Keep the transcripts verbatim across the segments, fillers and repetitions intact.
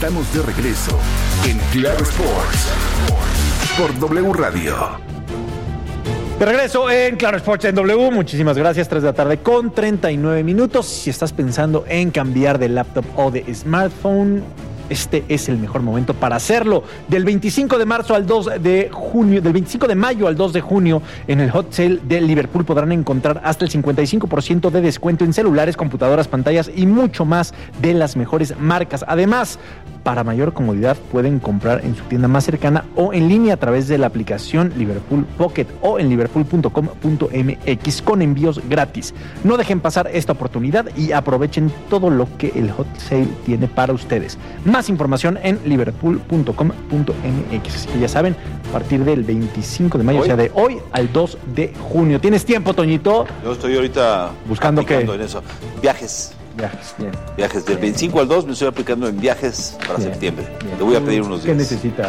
Estamos de regreso en Claro Sports por W Radio. De regreso en Claro Sports en W. Muchísimas gracias. tres de la tarde con treinta y nueve minutos. Si estás pensando en cambiar de laptop o de smartphone, este es el mejor momento para hacerlo. Del veinticinco de marzo al dos de junio, del veinticinco de mayo al dos de junio, en el Hot Sale de Liverpool podrán encontrar hasta el cincuenta y cinco por ciento de descuento en celulares, computadoras, pantallas y mucho más de las mejores marcas. Además, para mayor comodidad pueden comprar en su tienda más cercana o en línea a través de la aplicación Liverpool Pocket o en liverpool punto com punto m x con envíos gratis. No dejen pasar esta oportunidad y aprovechen todo lo que el Hot Sale tiene para ustedes. Más información en liverpool punto com punto m x. Así que ya saben, a partir del veinticinco de mayo, ¿Hoy? o sea, de hoy al dos de junio. ¿Tienes tiempo, Toñito? Yo estoy ahorita buscando qué. En eso. Viajes. Viajes, bien. Viajes del bien. veinticinco al dos me estoy aplicando en viajes para bien, septiembre. Bien. Te voy a pedir unos días. ¿Qué necesitas?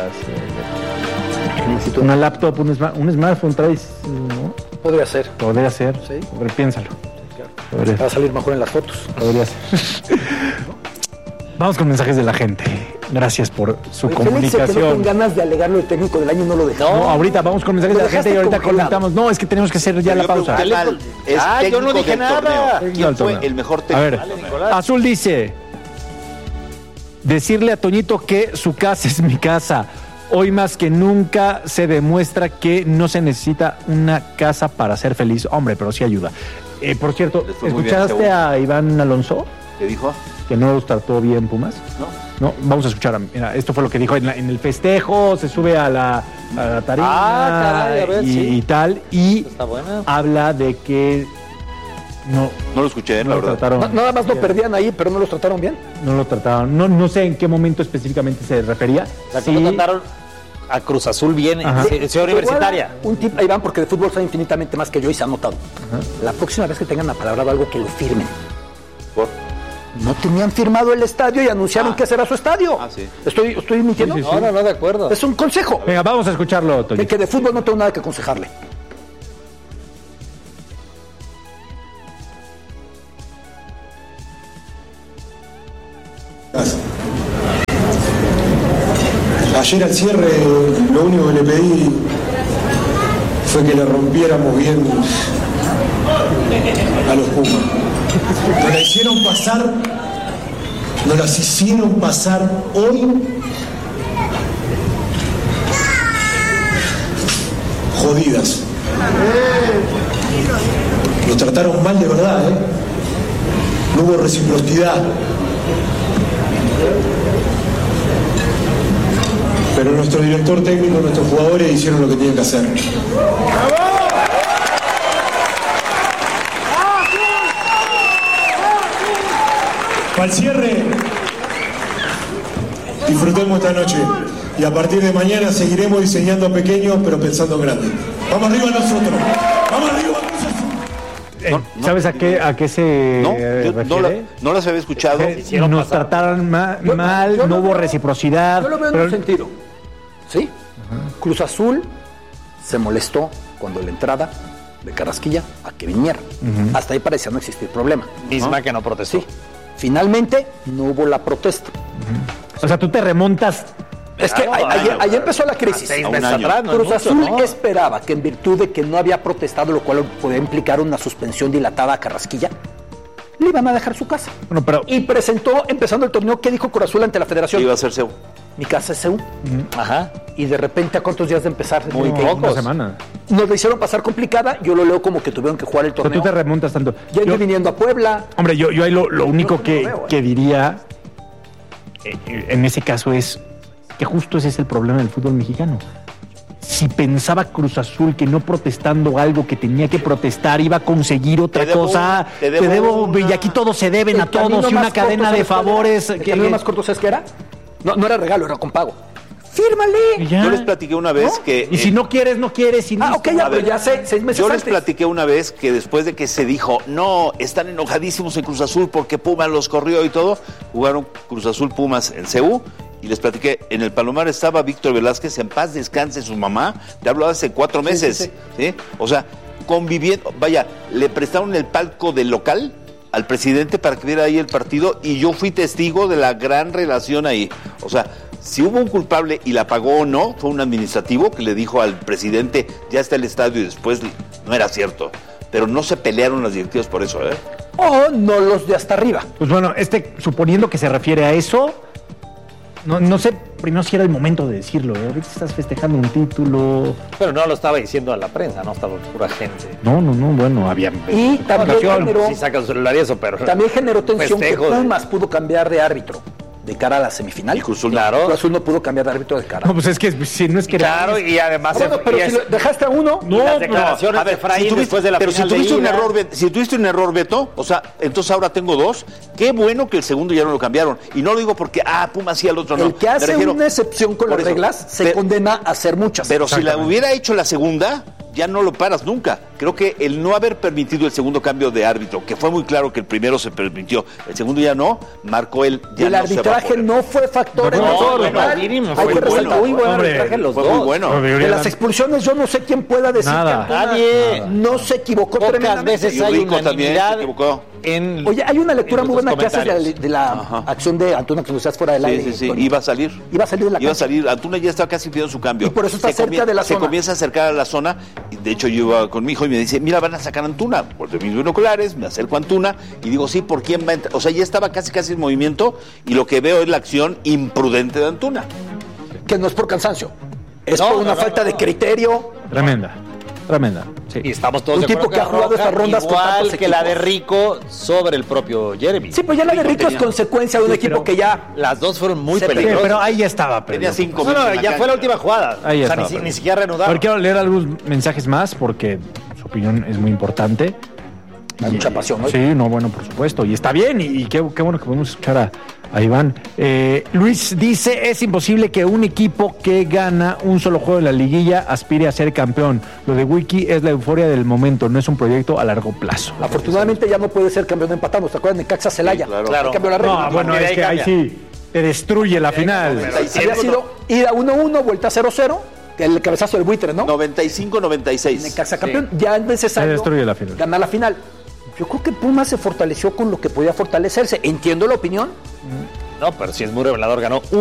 Necesito una laptop, un, smart, un smartphone, traes, ¿no? Podría ser. Podría ser. Sí. Pero piénsalo. Sí, claro. Podría. Va a salir mejor en las fotos. Podría ser. Vamos con mensajes de la gente. Gracias por su Oye, comunicación. Félix, que no con ganas de alegarlo el técnico del año no lo dejó. No, ahorita vamos con mensajes de la gente y ahorita comentamos. No, es que tenemos que hacer ya Pero la pausa. Es ah, yo no dije nada. ¿Quién fue el mejor técnico? A ver, Azul dice: decirle a Toñito que su casa es mi casa. Hoy más que nunca se demuestra que no se necesita una casa para ser feliz. Hombre, pero sí ayuda. Eh, por cierto, ¿escuchaste bien, a Iván Alonso? ¿Qué dijo? ¿Que no los trató bien Pumas? No. No, vamos a escuchar. Mira, esto fue lo que dijo en, la, en el festejo, se sube a la, a la tarima ah, caray, a ver, y, sí. y tal, y Está buena. habla de que no, no lo escuché, no la lo verdad. Trataron, no, nada más lo perdían ahí, pero no los trataron bien. No lo trataron, no, no sé en qué momento específicamente se refería. O sea, sí. ¿Cómo trataron a Cruz Azul bien Ajá. en Ciudad Universitaria? Un tip, ahí van, porque de fútbol sabe infinitamente más que yo y se ha notado. Ajá. La próxima vez que tengan la palabra algo, que lo firmen. ¿Por? No tenían firmado el estadio y anunciaron ah. que ese era su estadio. Ah, sí. ¿Estoy, estoy mintiendo? Sí, sí, sí. No, no, no, de acuerdo. Es un consejo. Venga, vamos a escucharlo, Toño. Que, que de fútbol no tengo nada que aconsejarle. Ayer al cierre lo único que le pedí fue que le rompiéramos bien a los Pumas. Nos la hicieron pasar, nos las hicieron pasar hoy jodidas. Nos trataron mal de verdad, ¿eh? No hubo reciprocidad. Pero nuestro director técnico, nuestros jugadores hicieron lo que tenían que hacer. Para el cierre, disfrutemos esta noche y a partir de mañana seguiremos diseñando pequeños pero pensando en grande. Vamos arriba nosotros, vamos arriba nosotros. No, no, ¿Sabes a qué, a qué se no, eh, yo, refiere? No, la, no las había escuchado. Sí, nos pasar. trataron ma, yo, mal, yo no hubo veo, reciprocidad. Yo lo veo en pero... un sentido. ¿Sí? Uh-huh. Cruz Azul se molestó cuando la entrada de Carrasquilla a que viniera. Uh-huh. Hasta ahí parecía no existir problema. Misma ¿no? que no protestó. Sí. Finalmente no hubo la protesta. Uh-huh. O sea, tú te remontas... Es que claro, ahí, ahí empezó la crisis. Seis meses atrás, no Cruz mucho, Azul ¿no? esperaba que en virtud de que no había protestado, lo cual podía implicar una suspensión dilatada a Carrasquilla, le iban a dejar su casa. Bueno, pero... Y presentó, empezando el torneo, ¿qué dijo Cruz Azul ante la federación? Iba a ser C U. Mi casa es C U. Uh-huh. Ajá. Y de repente, ¿a cuántos días de empezar? Muy no, pocos. Una semana. Nos la hicieron pasar complicada. Yo lo leo como que tuvieron que jugar el torneo. Pero tú te remontas tanto. Ya yo, viniendo a Puebla. Hombre, yo, yo ahí lo, lo único no, que, no veo, ¿eh? que diría eh, en ese caso es que justo ese es el problema del fútbol mexicano. Si pensaba Cruz Azul que no protestando algo que tenía que protestar iba a conseguir otra te debo, cosa, te debo, te debo una... y aquí todos se deben el a todos y una cadena de favores. ¿El que, camino más corto sabes qué era? No, no era regalo, era con pago. ¡Fírmale! Yo les platiqué una vez ¿no? que... Y eh, si no quieres, no quieres. Y ah, listo. ok, ya, pero ya sé, seis meses Yo antes. les platiqué una vez que después de que se dijo, no, están enojadísimos en Cruz Azul porque Pumas los corrió y todo, jugaron Cruz Azul Pumas en C U y les platiqué, en el Palomar estaba Víctor Velázquez, en paz descanse su mamá, te hablo hace cuatro meses, sí, sí, sí. ¿sí? O sea, conviviendo, vaya, le prestaron el palco del local al presidente para que viera ahí el partido y yo fui testigo de la gran relación ahí. O sea, si hubo un culpable y la pagó o no, fue un administrativo que le dijo al presidente, ya está el estadio, y después no era cierto. Pero no se pelearon las directivas por eso, ¿eh? O no los de hasta arriba. Pues bueno, este, suponiendo que se refiere a eso, no, no sé primero si era el momento de decirlo. ¿eh? Ahorita estás festejando un título. Pero no lo estaba diciendo a la prensa, no estaba pura gente. No, no, no, bueno, había. Y también generó, Sí saca su celular y eso, pero... también generó tensión festejo que de- Pumas pudo cambiar de árbitro de cara a la semifinal. Y Cruz Azul, claro. Cruz Azul no pudo cambiar de árbitro de cara. No, pues es que si no es que. Claro, y además... Bueno, pero y si es- lo dejaste a uno, y las no, declaraciones a ver, de Efraín si tuviste- después de la pero si final de tuviste un ida. error, Bet- si tuviste un error, Beto, o sea, entonces ahora tengo dos. Qué bueno que el segundo ya no lo cambiaron. Y no lo digo porque, ah, Puma sí, al otro no. el que Me hace refiero- una excepción con por las eso. reglas se Pe- condena a hacer muchas. Pero si la Exactamente. hubiera hecho la segunda, ya no lo paras nunca. Creo que el no haber permitido el segundo cambio de árbitro, que fue muy claro que el primero se permitió, el segundo ya no, marcó él. Ya el no se va a arbitraje poder. no fue factor en No, el bueno, final. mínimo, Hay fue que muy resaltar. bueno. Muy buen Hombre, arbitraje los Fue dos. muy bueno. De las expulsiones yo no sé quién pueda decir Nada. que Antuna Nadie. no se equivocó Pocas tremendamente. veces Y hay Rico también se unanimidad equivocó. en... Oye, hay una lectura en muy tus buena que haces de la, comentarios. de la Ajá. acción de Antuna que estás fuera del Sí, aire. sí, sí, Tony. iba a salir. Iba a salir de la Iba a cancha. salir. Antuna ya estaba casi pidiendo su cambio. Y por eso está Se cerca comie- de la Se zona. comienza a acercar a la zona. Y de hecho, yo iba con mi hijo y me dice, mira, van a sacar a Antuna. Por de mis binoculares, me acerco a Antuna y digo, sí, ¿por quién va a entrar? O sea, ya estaba casi, casi en movimiento y lo que veo es la acción imprudente de Antuna. Que no es por cansancio. Es No, por no, una no, falta no, de no. criterio. Tremenda. Tremenda. Sí. Y estamos todos Un de tipo acuerdo que ha jugado roja, estas rondas con igual tantos que la de equipos. Rico sobre el propio Jeremy. Sí, pues ya la de Rico Rico es tenía- consecuencia de un Sí, equipo pero- que ya... Las dos fueron muy Se Sí, peligrosas. pero ahí ya estaba. Pedro. Tenía cinco No, minutos no, en la ya fue cancha. la última jugada. Ahí o sea, está, ni, si- pero- ni siquiera reanudado. Pero quiero leer algunos mensajes más porque su opinión es muy importante. Hay mucha pasión, ¿no? Sí, no, bueno, por supuesto. Y está bien, y, y qué, qué bueno que podemos escuchar a, a Iván. Eh, Luis dice, es imposible que un equipo que gana un solo juego en la liguilla aspire a ser campeón. Lo de Wiki es la euforia del momento, no es un proyecto a largo plazo. Afortunadamente ya no puede ser campeón empatando. ¿Te acuerdas de Caxa Celaya? Sí, claro. Claro. Cambió la regla. No, bueno, y de es ahí que ahí cambia. sí te destruye la final. Había sido ida uno uno, vuelta cero cero, el cabezazo del buitre, ¿no? noventa y cinco noventa y seis. Necaxa campeón, ya es necesario Se destruye la final. ganar la final. Yo creo que Pumas se fortaleció con lo que podía fortalecerse. Entiendo la opinión. No, pero sí es muy revelador. Ganó